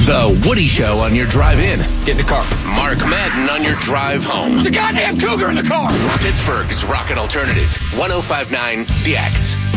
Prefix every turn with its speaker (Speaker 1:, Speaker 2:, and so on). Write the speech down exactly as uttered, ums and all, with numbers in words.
Speaker 1: The Woody Show on your drive in.
Speaker 2: Get in the car.
Speaker 1: Mark Madden on your drive home.
Speaker 2: There's a goddamn cougar in the car.
Speaker 1: Pittsburgh's Rocket Alternative. one oh five point nine The X.